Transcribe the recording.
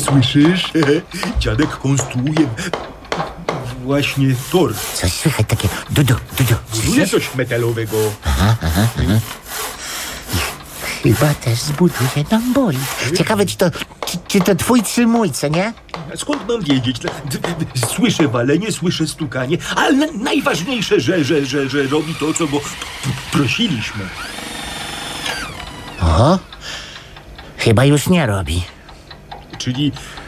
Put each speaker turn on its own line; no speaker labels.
Słyszysz? Dziadek konstruuje właśnie tor.
Coś słychać takie dudu.
Buduje coś metalowego.
Chyba też zbuduje nam bolid. Ciekawe, czy to twój, czy mój, co nie?
Skąd mam wiedzieć? Słyszę walenie, słyszę stukanie, ale najważniejsze, że robi to, co go prosiliśmy.
Oho, chyba już nie robi.
Czyli